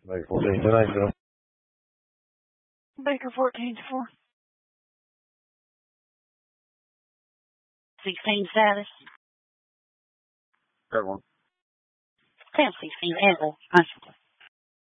Baker 14 to 9, Bill. Baker 14 to 4. 16 status. Got one. 10-16 Amble.